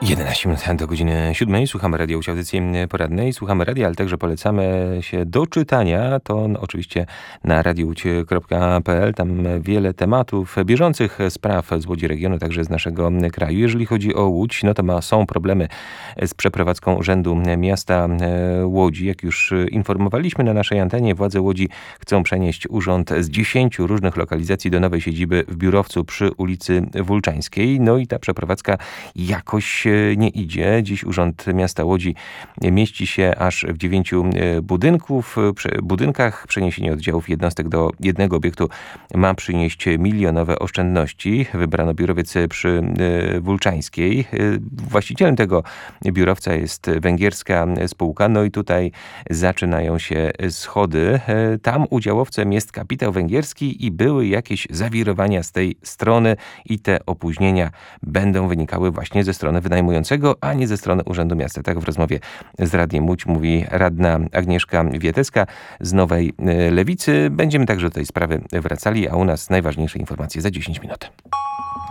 11 minut do godziny 7. Słuchamy radia audycji porannej. Słuchamy radia, ale także polecamy się do czytania. To oczywiście na radiouć.pl. Tam wiele tematów, bieżących spraw z Łodzi regionu, także z naszego kraju. Jeżeli chodzi o Łódź, no to są problemy z przeprowadzką Urzędu Miasta Łodzi. Jak już informowaliśmy na naszej antenie, władze Łodzi chcą przenieść urząd z 10 różnych lokalizacji do nowej siedziby w Biurowcu przy ulicy Wulczańskiej. No i ta przeprowadzka jakoś nie idzie. Dziś Urząd Miasta Łodzi mieści się aż w 9 budynkach. Przeniesienie oddziałów jednostek do jednego obiektu ma przynieść milionowe oszczędności. Wybrano biurowiec przy Wulczańskiej. Właścicielem tego biurowca jest węgierska spółka. No i tutaj zaczynają się schody. Tam udziałowcem jest kapitał węgierski i były jakieś zawirowania z tej strony i te opóźnienia będą wynikały właśnie ze strony wynajmującego, a nie ze strony Urzędu Miasta. Tak w rozmowie z Radiem Łódź mówi radna Agnieszka Wietecka z Nowej Lewicy. Będziemy także do tej sprawy wracali, a u nas najważniejsze informacje za 10 minut.